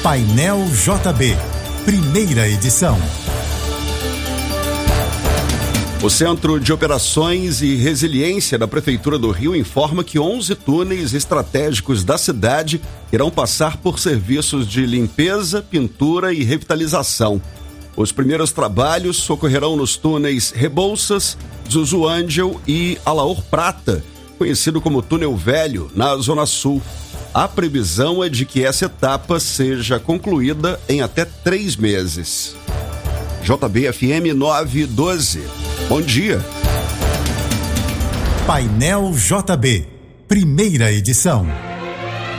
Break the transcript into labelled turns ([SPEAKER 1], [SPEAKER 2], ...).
[SPEAKER 1] Painel JB, primeira edição.
[SPEAKER 2] O Centro de Operações e Resiliência da Prefeitura do Rio informa que 11 túneis estratégicos da cidade irão passar por serviços de limpeza, pintura e revitalização. Os primeiros trabalhos ocorrerão nos túneis Rebouças, Zuzuângel e Alaor Prata, conhecido como Túnel Velho, na Zona Sul. A previsão é de que essa etapa seja concluída em até 3 meses. JB-FM 912. Bom dia.
[SPEAKER 1] Painel JB, primeira edição.